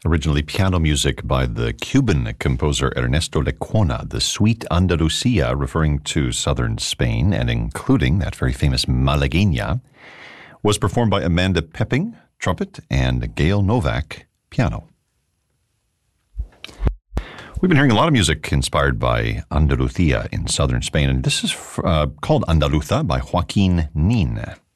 Originally piano music by the Cuban composer Ernesto Lecuona, the Suite Andalucia, referring to southern Spain and including that very famous Malagueña, was performed by Amanda Pepping, trumpet, and Gail Novak, piano. We've been hearing a lot of music inspired by Andalucia in southern Spain, and this is called Andaluza by Joaquin Nin.